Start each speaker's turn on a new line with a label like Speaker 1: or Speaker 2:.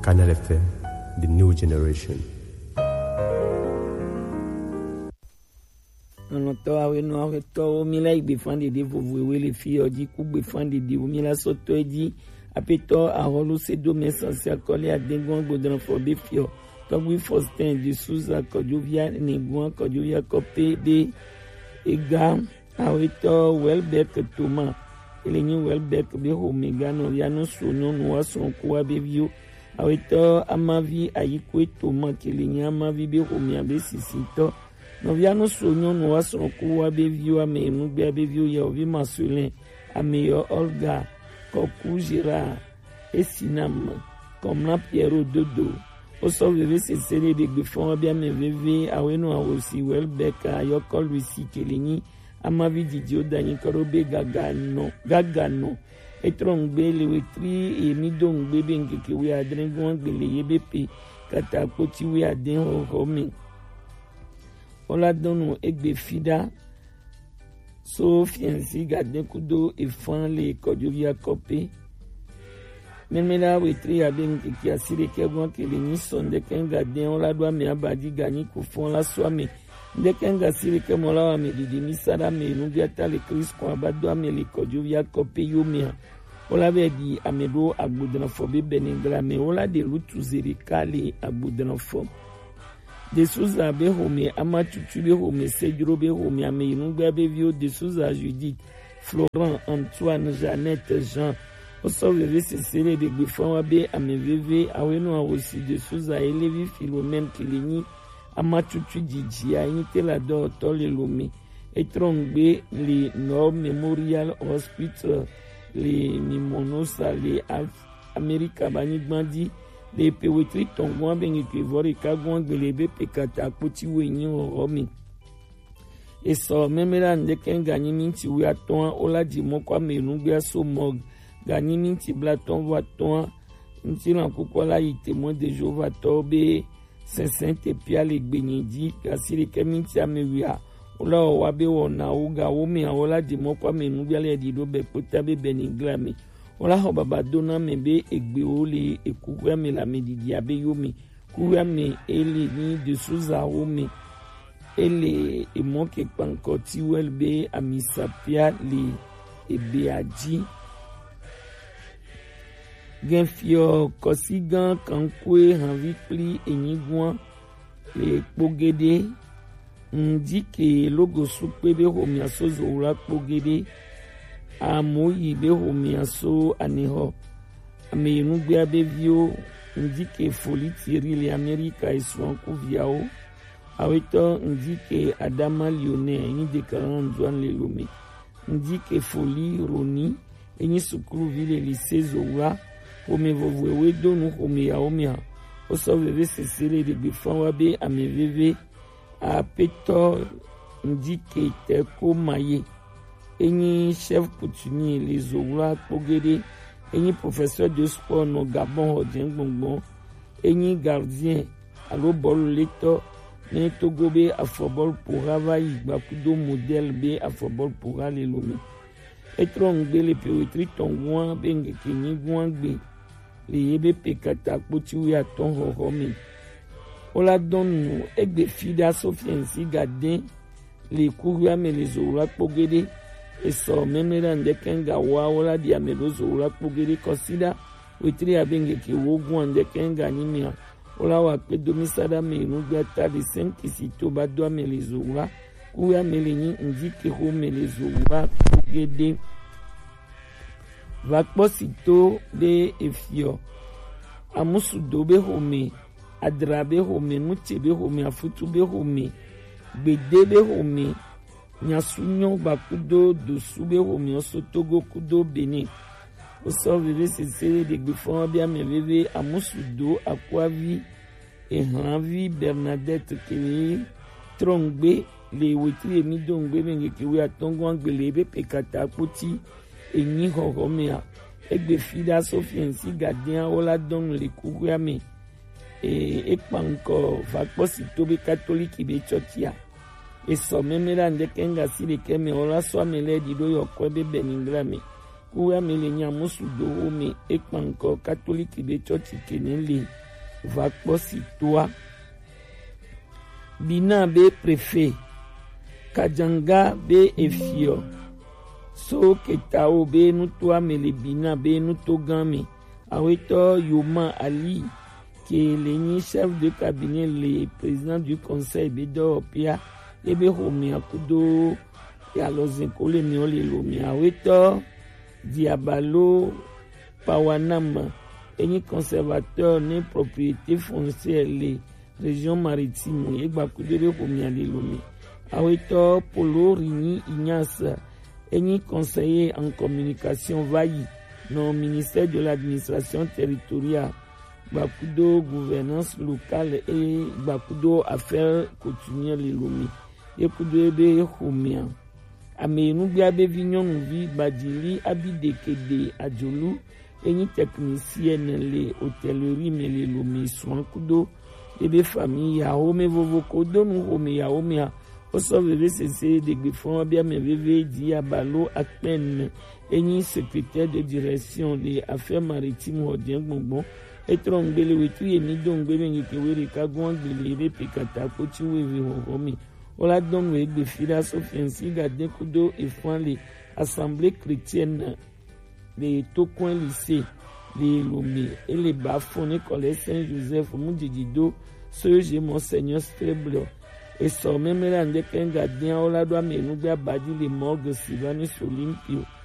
Speaker 1: Canal FM, the new generation.
Speaker 2: On awe no awe to mi like be fandi de vovu le fi oji ku be fandi de mi la soto eji apeto aholu se do mesansi akole adengon godran fo be fio to gwi Faustin de Souza Kodjovia Negwan Kodjovia Kopé de ega awe to Welbeck Thomas eleni Welbeck be Omega no ya no sono no wason ko be vio awe to amavi ayikwe Thomas keleni amavi be Omega be sisito no viano sonyo no wason ko be vio ame nu be vio ya ovi masculin ame yo Olga Kokujira Esinam comme la Pierre Dodo o so veve se sele de gbefon bia me veve awenu awosi Welbeck ayokol Lucy keleni amavi didio dani korobe gagano etrongbe le wetri e midongbe bengeke we adrengon gbele yebepe kata poti we aden homi ola donu egbe fida so fiansi gade kudo e fan le Kodjovia Kopé memela wetri aben ki asire ke gon ke le ni sonde ken gade ola do me abadi gani ku fon la swame de ken gasire ke mola wa me di misara me nu biata le Chris ko abado me le Kodjovia Kopé yomia ola be di amedo agbudna fo be beningla me ola de lutu zeri kale agbudna fo de Souza be home amatutu be home Sedro be home ame nu gba be vio de Souza Judith Florent Antoine Jeannette Jean oso veve se sele de gbefon be ame veve awenu awosi de Souza Elevi Philomène keleni amatutu diji ayinte la do tole lomi etrongbe le Nord Memorial Hospital le Mimonosa le America bani gbandi le pewetri tongwa bengi kevori kagwa gelebe pekata poti wenyi oromi eso memela ndeken ganyi minti wi aton ola di mokwa menu gbe so mog ganyi minti blaton wa ton nti na kukola yitemo de Jehova tobe sensente pia le gbenyidi kasiri keminti amewia ola wa be wona uga womi ola di mokwa menu gbe le di do be pota be beniglami ola ho baba dona mebe egbe ole ekuwa me la medidi abe yomi kuwa me ele ni de Souza womi ele emoke pankoti welbe amisapia le ebeaji genfio kosigan kankwe hanvi pli enyigwan le pogede ndike logo supebe homi asozo ura pogede amoyi be homi aso aneho amenu gbe abevio ndike foli tiri le America esuan kuviao aweto ndike Adama Lione ni de 42 le lomi ndike foli Roni eni sukuru vile lycée Zoura homi vovwewe donu homi ya omia oso veve sesele de bifan wabe ameveve a peto ndike teko maye eni chef coutumier les Zoura Pogede eni professeur de sport no Gabon Odien Gbongbon eni gardien alo bol leto ne togobe a football pour Havaï bakudo modèle B a football pour aller lomi etron gbele pewetri tongwa benge kini gwangbe le yebe pekata poti wi aton hohomi ola donu egbe fida sofiensi gade le kuria me les Zoura Pogede eso memela ndekenga wa ola di amedo Zoura Pogede consider wetri abenge ki wogun ndekenga nyimia ola wa pe domisada me nugba ta de 5 kisito badwa me les Zoura kuya meleni ndike ho me les Zoura Pogede vakposito de efio amusu dobe home adrabe home mutebe home afutube home gbedebe home nyasunyo bakudo dosube home osotogo kudo Benin oso veve sesele de gbefon bia me veve amusu do akwavi ehanvi Bernadette kele trongbe le wetri emidongbe benge kiwe atongo angbele be pekata poti enyi hohomea egbe fida sofiensi gardien ola don le kuguame ekpanko vakposito be katoliki be chotia eso memela ndekenga sile keme ola so amele dido yokwe be beningrame ku amele nyamusu do ome ekpanko catholique be church kenele va kposi toa bina be préfet Kajanga be efio so ketao be nutoa mele bina be nutogame aweto Yoma Ali qui est le chef de cabinet le président du conseil bedopia ebe homia kudo ya lozenkole miole lomia aweto Diabalo Pawanama eni conservateur ne propriété foncière les régions maritimes egba kudo be homia le lomi aweto Polo Rini Ignace eni conseiller en communication vailli non ministère de l'administration territoriale Bakudo gouvernance locale et Bakudo affaires coutumières les lomi et Kudo ebe homia amenu biabe vignon vi badili abidekede adjolu eni technicienne les hôtellerie mais les lomi soin Kudo ebe famille ya home vovoko donu home ya home oso veve cessé de griffon bien me veve Diabalo Akpen eni secrétaire de direction des affaires maritimes Odien Gbongbon etrongele wetu yemi dongele ngekewere kagwangele ebe pekata kochi wewe homi ola don we de fira sofiensi gade kudo efan assemblée chrétienne de Tocoin lycée de Lomé et les bafone collège Saint-Joseph Mudjidido Soje Monseigneur Streble et son même là ndeke ngadien ola do amenu bia badi le morgue Sylvane Solimpio